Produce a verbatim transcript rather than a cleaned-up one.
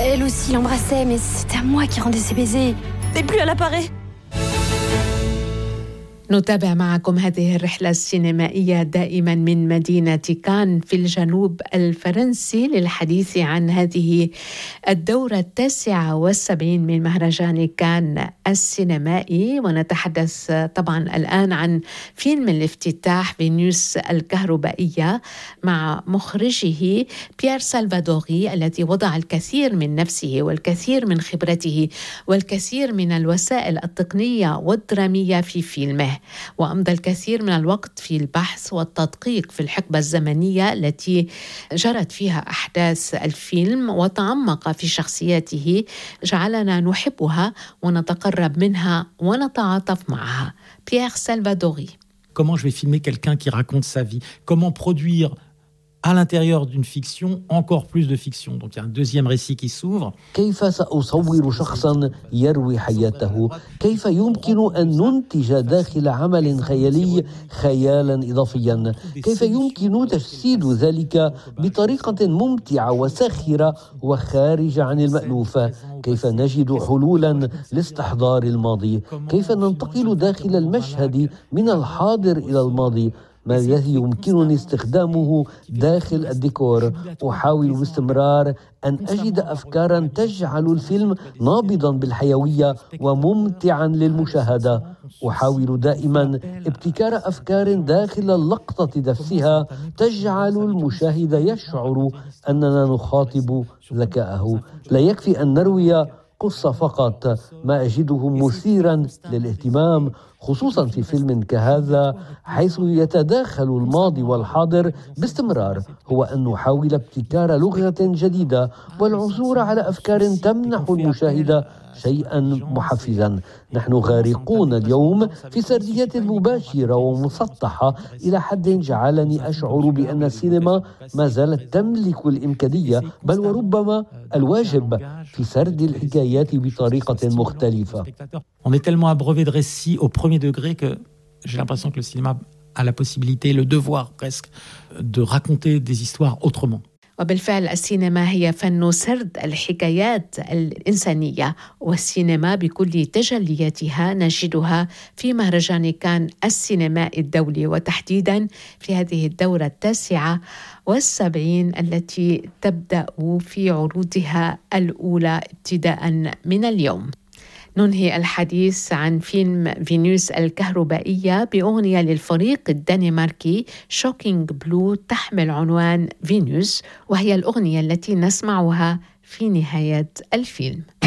Elle aussi l'embrassait, mais c'était à moi qui rendais ses baisers. Et plus elle apparaît. نتابع معكم هذه الرحلة السينمائية دائما من مدينة كان في الجنوب الفرنسي للحديث عن هذه الدورة التاسعة والسبعين من مهرجان كان السينمائي. ونتحدث طبعا الآن عن فيلم الافتتاح فينوس الكهربائية مع مخرجه بيير سالفادوري الذي وضع الكثير من نفسه والكثير من خبرته والكثير من الوسائل التقنية والدرامية في فيلمه، وأمضى الكثير من الوقت في البحث والتدقيق في الحقبة الزمنية التي جرت فيها أحداث الفيلم، وتعمق في شخصياته جعلنا نحبها ونتقرب منها ونتعاطف معها. بيير سالفادوري. Comment je vais filmer quelqu'un qui raconte sa vie? Comment produire à l'intérieur d'une fiction encore plus de fiction? Donc il y a un deuxième récit qui s'ouvre. كيف سأصور شخصا يروي حياته؟ كيف يمكن أن ننتج داخل عمل خيالي خيالا إضافيا؟ كيف يمكن تجسيد ذلك بطريقة ممتعة وساخرة وخارجة عن المألوف؟ كيف نجد حلولا لاستحضار الماضي؟ كيف ننتقل داخل المشهد من الحاضر إلى الماضي؟ ما الذي يمكنني استخدامه داخل الديكور؟ أحاول باستمرار أن أجد أفكارا تجعل الفيلم نابضا بالحيوية وممتعا للمشاهدة. أحاول دائما ابتكار أفكار داخل اللقطة نفسها تجعل المشاهد يشعر أننا نخاطب ذكاءه. لا يكفي أن نروي قصة فقط، ما أجده مثيرا للاهتمام خصوصا في فيلم كهذا حيث يتداخل الماضي والحاضر باستمرار هو أن نحاول ابتكار لغة جديدة والعثور على أفكار تمنح المشاهد شيئا محفزا. نحن غارقون اليوم في سرديات مباشرة ومسطحة إلى حد جعلني أشعر بأن السينما ما زالت تملك الإمكانية بل وربما الواجب في سرد الحكايات بطريقة مختلفة. On est tellement abreuvé de récits au premier degré que j'ai l'impression que le cinéma a la possibilité, le devoir presque, de raconter des histoires autrement. وبالفعل السينما هي فن سرد الحكايات الإنسانية، والسينما بكل تجلياتها نجدها في مهرجان كان السينمائي الدولي، وتحديدا في هذه الدورة التاسعة والسبعين التي تبدأ في عروضها الأولى ابتداء من اليوم. ننهي الحديث عن فيلم فينوس الكهربائية بأغنية للفريق الدنماركي شوكينج بلو تحمل عنوان فينوس، وهي الأغنية التي نسمعها في نهاية الفيلم.